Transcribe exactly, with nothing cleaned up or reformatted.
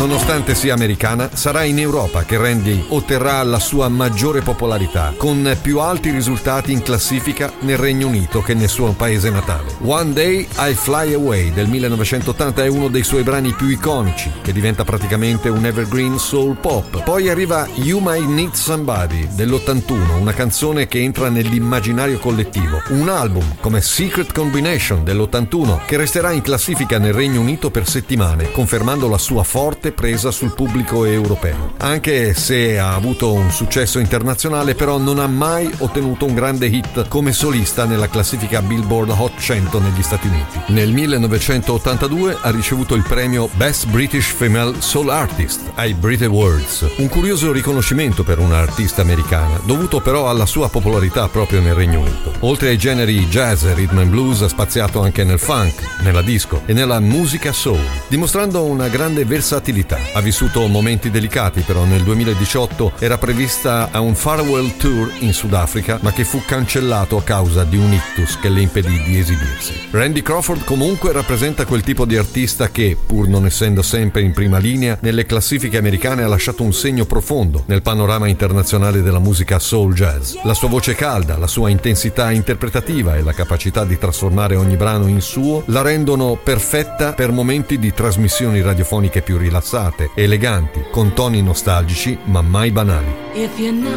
nonostante sia americana, sarà in Europa che Randy otterrà la sua maggiore popolarità, con più alti risultati in classifica nel Regno Unito che nel suo paese natale. One Day I Fly Away del millenovecentottanta è uno dei suoi brani più iconici, che diventa praticamente un evergreen soul pop. Poi arriva You Might Need Somebody dell'ottantuno, una canzone che entra nell'immaginario collettivo. Un album come Secret Combination dell'ottantuno che resterà in classifica nel Regno Unito per settimane, confermando la sua forte presa sul pubblico europeo. Anche se ha avuto un successo internazionale, però non ha mai ottenuto un grande hit come solista nella classifica Billboard Hot cento negli Stati Uniti. Nel millenovecentottantadue ha ricevuto il premio Best British Female Soul Artist ai Brit Awards, un curioso riconoscimento per un'artista americana, dovuto però alla sua popolarità proprio nel Regno Unito. Oltre ai generi jazz e rhythm and blues, ha spaziato anche nel funk, nella disco e nella musica soul, dimostrando una grande versatilità. Ha vissuto momenti delicati, però nel duemiladiciotto era prevista a un farewell tour in Sudafrica, ma che fu cancellato a causa di un ictus che le impedì di esibirsi. Randy Crawford comunque rappresenta quel tipo di artista che, pur non essendo sempre in prima linea nelle classifiche americane, ha lasciato un segno profondo nel panorama internazionale della musica soul jazz. La sua voce calda, la sua intensità interpretativa e la capacità di trasformare ogni brano in suo la rendono perfetta per momenti di trasmissioni radiofoniche più rilassate, eleganti, con toni nostalgici ma mai banali.